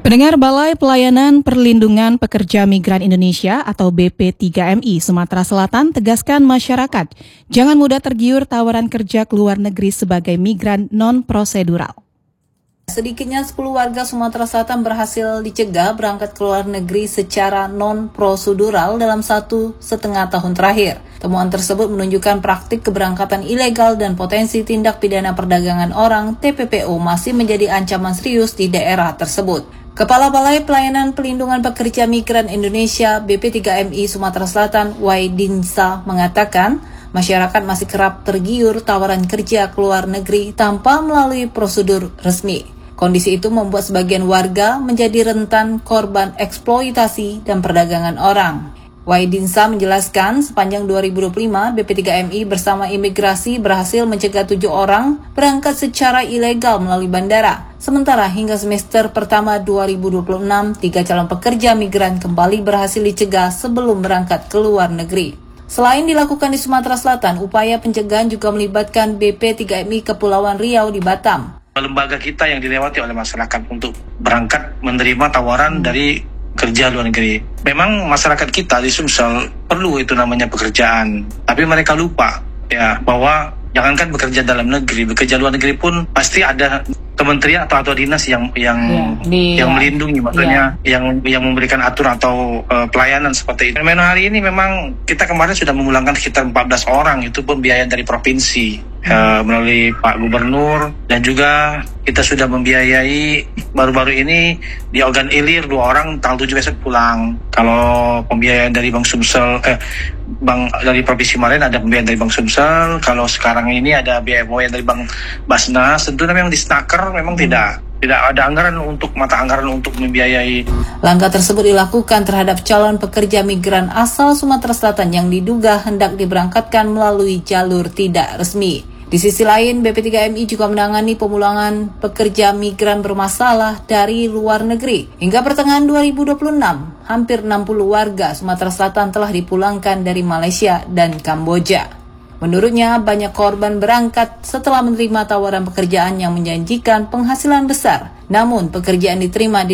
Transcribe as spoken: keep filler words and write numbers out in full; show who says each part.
Speaker 1: Pendengar, Balai Pelayanan Perlindungan Pekerja Migran Indonesia atau B P tiga M I Sumatera Selatan tegaskan masyarakat jangan mudah tergiur tawaran kerja ke luar negeri sebagai migran non-prosedural.
Speaker 2: Sedikitnya sepuluh warga Sumatera Selatan berhasil dicegah berangkat ke luar negeri secara non-prosedural dalam satu setengah tahun terakhir. Temuan tersebut menunjukkan praktik keberangkatan ilegal dan potensi tindak pidana perdagangan orang T P P O masih menjadi ancaman serius di daerah tersebut. Kepala Balai Pelayanan Perlindungan Pekerja Migran Indonesia B P tiga M I Sumatera Selatan Waidinsa mengatakan masyarakat masih kerap tergiur tawaran kerja ke luar negeri tanpa melalui prosedur resmi. Kondisi itu membuat sebagian warga menjadi rentan korban eksploitasi dan perdagangan orang. Waidinsa menjelaskan sepanjang dua ribu dua puluh lima B P tiga M I bersama imigrasi berhasil mencegah tujuh orang berangkat secara ilegal melalui bandara. Sementara hingga semester pertama dua ribu dua puluh enam, tiga calon pekerja migran kembali berhasil dicegah sebelum berangkat ke luar negeri. Selain dilakukan di Sumatera Selatan, upaya pencegahan juga melibatkan B P tiga M I Kepulauan Riau di Batam.
Speaker 3: Lembaga kita yang dilewati oleh masyarakat untuk berangkat menerima tawaran hmm. dari kerja luar negeri. Memang masyarakat kita di Sumsel perlu itu namanya pekerjaan, tapi mereka lupa ya bahwa jangankan bekerja dalam negeri, bekerja luar negeri pun pasti ada kementerian atau atau dinas yang yang ya, di, yang melindungi, maksudnya ya. yang yang memberikan aturan atau uh, pelayanan seperti itu. Memang hari ini memang kita kemarin sudah memulangkan sekitar empat belas orang, itu pembiayaan dari provinsi hmm. uh, melalui Pak Gubernur, dan juga kita sudah membiayai baru-baru ini di Ogan Ilir dua orang tanggal tujuh besok pulang. Kalau pembiayaan dari Bank Sumsel eh Bank dari Provinsi Marin ada pembiayaan dari Bank Sumsel, kalau sekarang ini ada biaya pembiayaan dari Bank Basnas. Tentunya memang di Snaker memang tidak tidak ada anggaran untuk mata anggaran untuk membiayai.
Speaker 2: Langkah tersebut dilakukan terhadap calon pekerja migran asal Sumatera Selatan yang diduga hendak diberangkatkan melalui jalur tidak resmi. Di sisi lain, B P tiga M I juga menangani pemulangan pekerja migran bermasalah dari luar negeri. Hingga pertengahan dua ribu dua puluh enam, hampir enam puluh warga Sumatera Selatan telah dipulangkan dari Malaysia dan Kamboja. Menurutnya, banyak korban berangkat setelah menerima tawaran pekerjaan yang menjanjikan penghasilan besar. Namun, pekerjaan diterima di